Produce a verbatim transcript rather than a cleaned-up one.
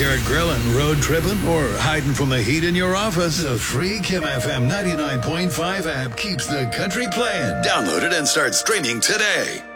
backyard grilling, road tripping, or hiding from the heat in your office, the free Kim F M ninety-nine point five app keeps the country playing. Download it and start streaming today.